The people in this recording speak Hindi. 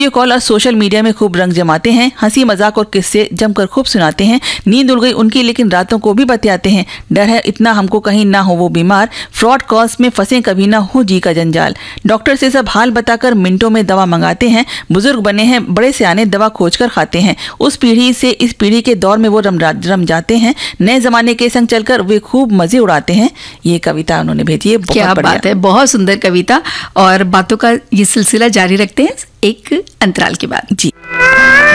वीडियो कॉल और सोशल मीडिया में खूब रंग जमाते हैं, हंसी मजाक और किस्से जमकर खूब सुनाते हैं। नींद उड़ गई उनकी लेकिन रातों को भी बतियाते हैं। डर है इतना हमको कहीं ना हो वो बीमार, फ्रॉड कॉल्स में फंसे कभी ना हो जी का जंजाल। डॉक्टर से सब हाल बताकर मिनटों में दवा मंगाते हैं। बुजुर्ग बने हैं बड़े सियाने, दवा खोज कर खाते हैं। उस पीढ़ी से इस पीढ़ी के दौर में वो रम जाते हैं। नए जमाने के संग चलकर वे खूब मजे उड़ाते हैं। ये कविता उन्होंने भेजी है। क्या बात है, बहुत सुंदर कविता। और बातों का ये सिलसिला जारी रखते हैं एक अंतराल के बाद। जी।